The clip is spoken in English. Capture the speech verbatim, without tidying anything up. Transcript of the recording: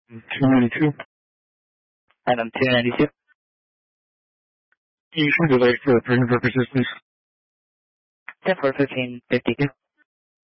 two ninety-two. Item two ninety-two. You should delay for printing purposes, please. ten for fifteen fifty-two.